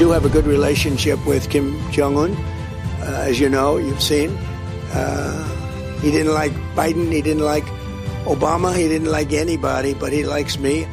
do have a good relationship with Kim Jong-un. As you know, you've seen. He didn't like Biden. He didn't like Obama. He didn't like anybody, but he likes me.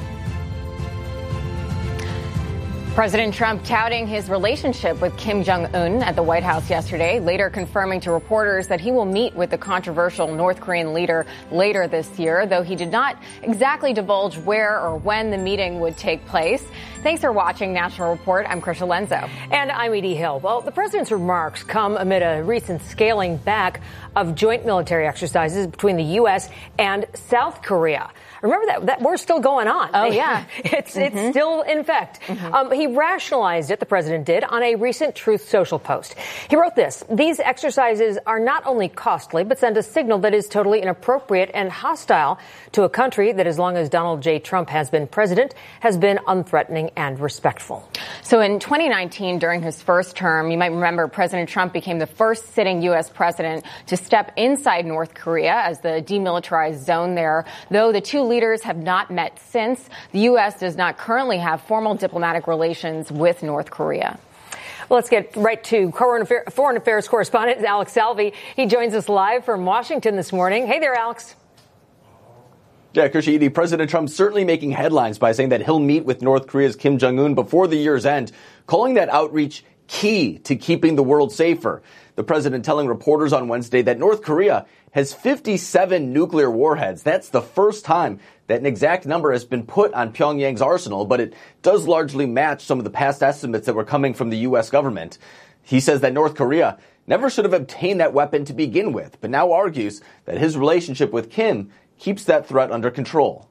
President Trump touting his relationship with Kim Jong-un at the White House yesterday, later confirming to reporters that he will meet with the controversial North Korean leader later this year, though he did not exactly divulge where or when the meeting would take place. Thanks for watching National Report. I'm Krisha Lenzo. And I'm Edie Hill. Well, the president's remarks come amid a recent scaling back of joint military exercises between the U.S. and South Korea. Remember that we're still going on. Oh, yeah. It's still in effect. He rationalized it, the president did, on a recent Truth Social post. He wrote this: these exercises are not only costly, but send a signal that is totally inappropriate and hostile to a country that, as long as Donald J. Trump has been president, has been unthreatening and respectful. So in 2019, during his first term, you might remember President Trump became the first sitting U.S. president to step inside North Korea as the demilitarized zone there, though the two leaders have not met since. The U.S. does not currently have formal diplomatic relations with North Korea. Well, let's get right to foreign affairs correspondent Alex Salvi. He joins us live from Washington this morning. Hey there, Alex. Yeah, Krisha, President Trump certainly making headlines by saying that he'll meet with North Korea's Kim Jong-un before the year's end, calling that outreach key to keeping the world safer. The president telling reporters on Wednesday that North Korea has 57 nuclear warheads. That's the first time that an exact number has been put on Pyongyang's arsenal, but it does largely match some of the past estimates that were coming from the U.S. government. He says that North Korea never should have obtained that weapon to begin with, but now argues that his relationship with Kim keeps that threat under control.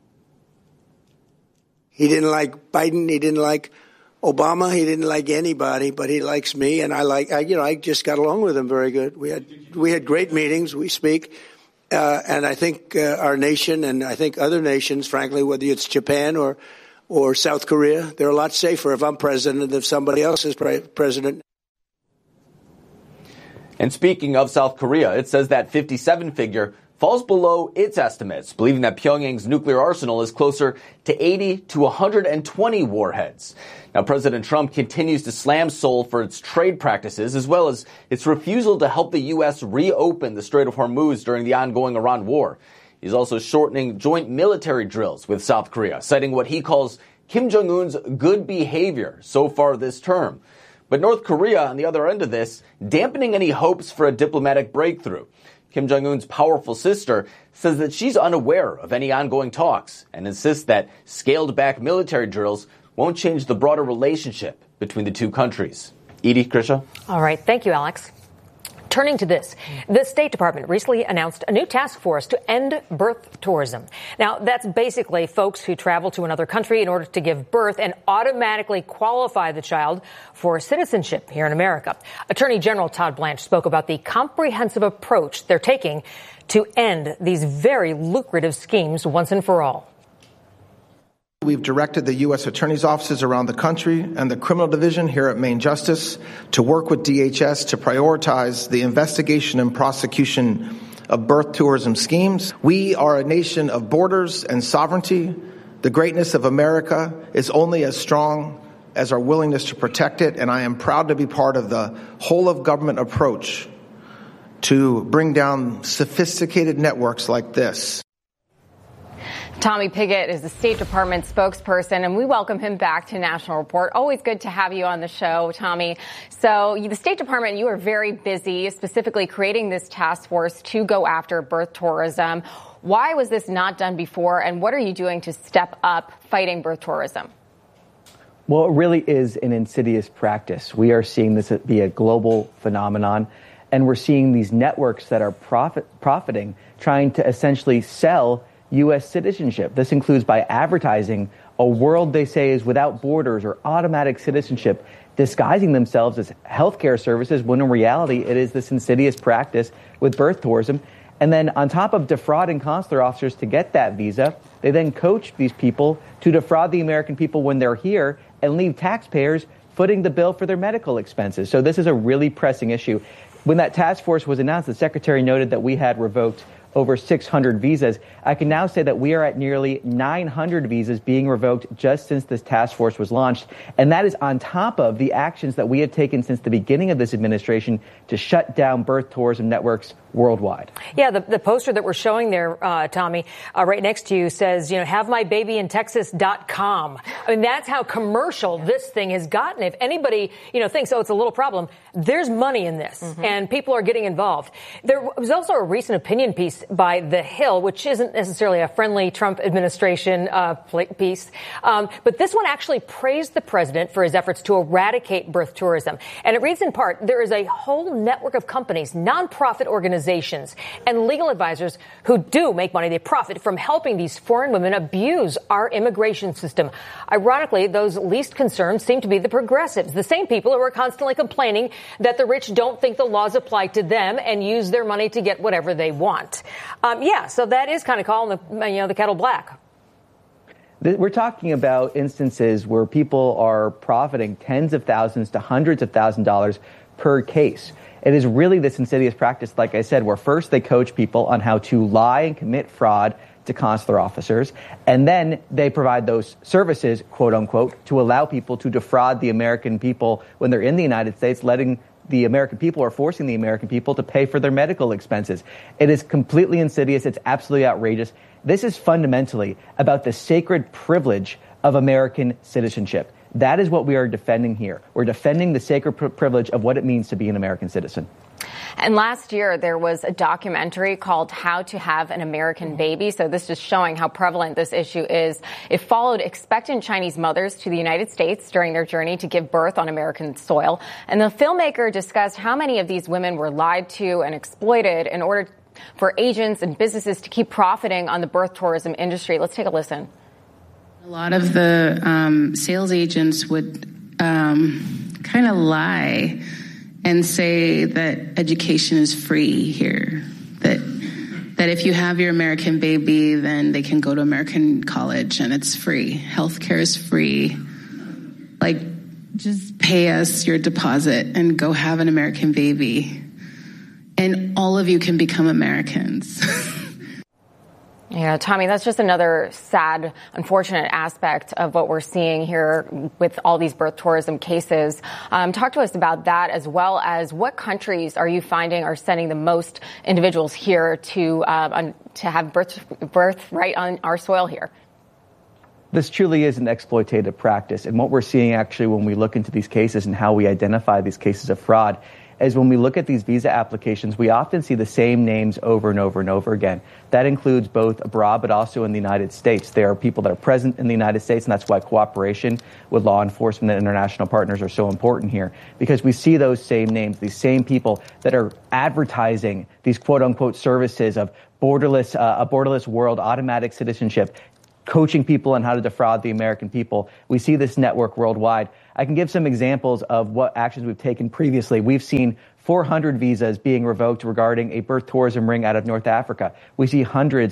He didn't like Biden. He didn't like Obama. He didn't like anybody, but he likes me, and I just got along with him very good. We had great meetings. We speak, and I think our nation, and I think other nations, frankly, whether it's Japan or South Korea, they're a lot safer if I'm president than if somebody else is president. And speaking of South Korea, it says that 57 figure falls below its estimates, believing that Pyongyang's nuclear arsenal is closer to 80 to 120 warheads. Now, President Trump continues to slam Seoul for its trade practices, as well as its refusal to help the U.S. reopen the Strait of Hormuz during the ongoing Iran war. He's also shortening joint military drills with South Korea, citing what he calls Kim Jong-un's good behavior so far this term. But North Korea, on the other end of this, dampening any hopes for a diplomatic breakthrough. Kim Jong-un's powerful sister says that she's unaware of any ongoing talks and insists that scaled-back military drills won't change the broader relationship between the two countries. Edie, Krisha? All right. Thank you, Alex. Turning to this, the State Department recently announced a new task force to end birth tourism. Now, that's basically folks who travel to another country in order to give birth and automatically qualify the child for citizenship here in America. Attorney General Todd Blanche spoke about the comprehensive approach they're taking to end these very lucrative schemes once and for all. We've directed the U.S. Attorney's offices around the country and the criminal division here at Maine Justice to work with DHS to prioritize the investigation and prosecution of birth tourism schemes. We are a nation of borders and sovereignty. The greatness of America is only as strong as our willingness to protect it, and I am proud to be part of the whole-of-government approach to bring down sophisticated networks like this. Tommy Pigott is the State Department spokesperson, and we welcome him back to National Report. Always good to have you on the show, Tommy. So the State Department, you are very busy, specifically creating this task force to go after birth tourism. Why was this not done before, and what are you doing to step up fighting birth tourism? Well, it really is an insidious practice. We are seeing this be a global phenomenon, and we're seeing these networks that are profiting, trying to essentially sell U.S. citizenship. This includes by advertising a world they say is without borders or automatic citizenship, disguising themselves as healthcare services when in reality it is this insidious practice with birth tourism. And then on top of defrauding consular officers to get that visa, they then coach these people to defraud the American people when they're here and leave taxpayers footing the bill for their medical expenses. So this is a really pressing issue. When that task force was announced, the secretary noted that we had revoked over 600 visas. I can now say that we are at nearly 900 visas being revoked just since this task force was launched. And that is on top of the actions that we have taken since the beginning of this administration to shut down birth tourism networks worldwide. Yeah, the poster that we're showing there, Tommy, right next to you says, havemybabyintexas.com. I mean, that's how commercial this thing has gotten. If anybody, thinks, it's a little problem, there's money in this, and people are getting involved. There was also a recent opinion piece by The Hill, which isn't necessarily a friendly Trump administration piece, but this one actually praised the president for his efforts to eradicate birth tourism. And it reads in part, there is a whole network of companies, nonprofit organizations, and legal advisors who do make money. They profit from helping these foreign women abuse our immigration system. Ironically, those least concerned seem to be the progressives, the same people who are constantly complaining that the rich don't think the laws apply to them and use their money to get whatever they want. So that is kind of calling the kettle black. We're talking about instances where people are profiting tens of thousands to hundreds of thousands of dollars per case. It is really this insidious practice, like I said, where first they coach people on how to lie and commit fraud to consular officers, and then they provide those services, quote unquote, to allow people to defraud the American people when they're in the United States, letting the American people or forcing the American people to pay for their medical expenses. It is completely insidious. It's absolutely outrageous. This is fundamentally about the sacred privilege of American citizenship. That is what we are defending here. We're defending the sacred privilege of what it means to be an American citizen. And last year, there was a documentary called How to Have an American Baby. So this is showing how prevalent this issue is. It followed expectant Chinese mothers to the United States during their journey to give birth on American soil. And the filmmaker discussed how many of these women were lied to and exploited in order for agents and businesses to keep profiting on the birth tourism industry. Let's take a listen. A lot of the sales agents would kind of lie and say that education is free here, that if you have your American baby, then they can go to American college and it's free. Healthcare is free. Like, just pay us your deposit and go have an American baby. And all of you can become Americans. Yeah, Tommy, that's just another sad, unfortunate aspect of what we're seeing here with all these birth tourism cases. Talk to us about that, as well as what countries are you finding are sending the most individuals here to have birth right on our soil here? This truly is an exploitative practice. And what we're seeing actually when we look into these cases and how we identify these cases of fraud is when we look at these visa applications, we often see the same names over and over and over again. That includes both abroad, but also in the United States. There are people that are present in the United States, and that's why cooperation with law enforcement and international partners are so important here, because we see those same names, these same people that are advertising these quote-unquote services of a borderless world, automatic citizenship, coaching people on how to defraud the American people. We see this network worldwide. I can give some examples of what actions we've taken previously. We've seen 400 visas being revoked regarding a birth tourism ring out of North Africa. We see hundreds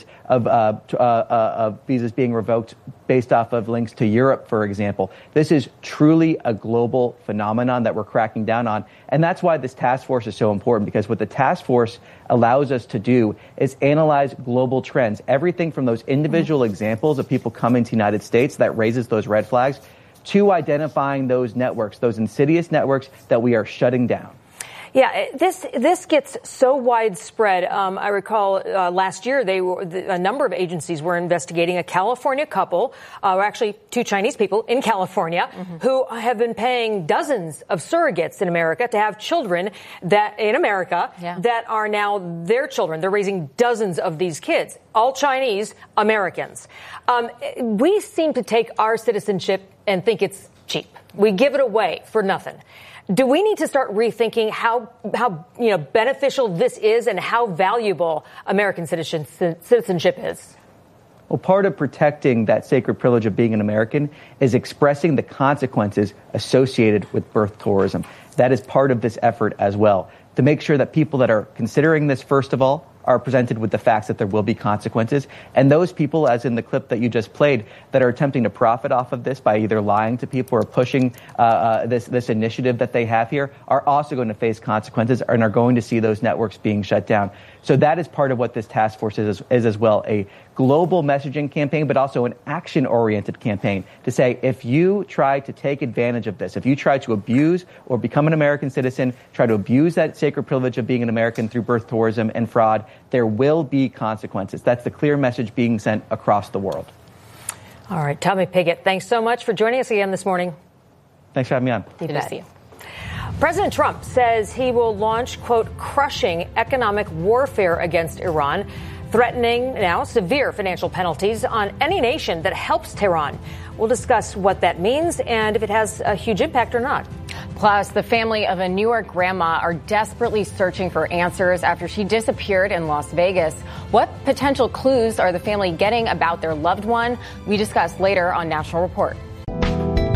of visas being revoked based off of links to Europe, for example. This is truly a global phenomenon that we're cracking down on. And that's why this task force is so important, because what the task force allows us to do is analyze global trends. Everything from those individual examples of people coming to the United States that raises those red flags to identifying those networks, those insidious networks that we are shutting down. Yeah, this gets so widespread. I recall last year a number of agencies were investigating a California couple, or actually two Chinese people in California, who have been paying dozens of surrogates in America to have children that are now their children. They're raising dozens of these kids, all Chinese Americans. We seem to take our citizenship and think it's cheap. We give it away for nothing. Do we need to start rethinking how beneficial this is and how valuable American citizenship is? Well, part of protecting that sacred privilege of being an American is expressing the consequences associated with birth tourism. That is part of this effort as well, to make sure that people that are considering this, first of all, are presented with the facts that there will be consequences. And those people, as in the clip that you just played, that are attempting to profit off of this by either lying to people or pushing this initiative that they have here, are also going to face consequences and are going to see those networks being shut down. So that is part of what this task force is as well, a global messaging campaign, but also an action-oriented campaign to say, if you try to take advantage of this, if you try to abuse or become an American citizen, try to abuse that sacred privilege of being an American through birth tourism and fraud, there will be consequences. That's the clear message being sent across the world. All right, Tommy Pigott, thanks so much for joining us again this morning. Thanks for having me on. Good to see you. President Trump says he will launch, quote, crushing economic warfare against Iran, threatening now severe financial penalties on any nation that helps Tehran. We'll discuss what that means and if it has a huge impact or not. Plus, the family of a New York grandma are desperately searching for answers after she disappeared in Las Vegas. What potential clues are the family getting about their loved one? We discuss later on National Report.